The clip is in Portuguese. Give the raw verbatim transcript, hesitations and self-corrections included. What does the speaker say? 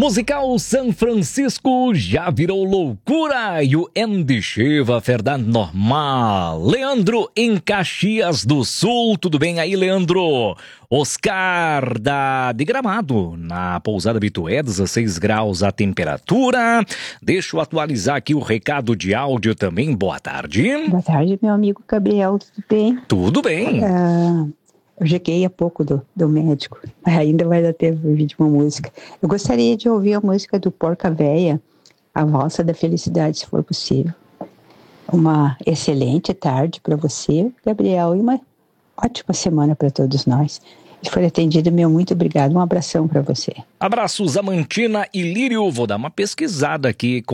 Musical São Francisco já virou loucura e o Andy Shiva Fernando normal. Leandro em Caxias do Sul, tudo bem aí, Leandro? Oscar da de Gramado, na Pousada Bitué, dezesseis graus a temperatura. Deixa eu atualizar aqui o recado de áudio também. Boa tarde. Boa tarde, meu amigo Gabriel, tudo bem? Tudo bem. Ah, eu cheguei há pouco do, do médico, ainda vai dar tempo de ouvir uma música. Eu gostaria de ouvir a música do Porca Véia, A Valsa da Felicidade, se for possível. Uma excelente tarde para você, Gabriel, e uma ótima semana para todos nós. Se for atendido, meu muito obrigado. Um abração para você. Abraços, Amantina e Lírio. Vou dar uma pesquisada aqui com